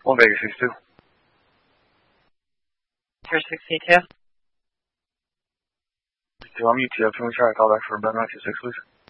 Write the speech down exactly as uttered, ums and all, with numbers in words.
One Vegas six two. Here sixty-two. Two, I'm U T F. Can we try to call back for about nine two six, please?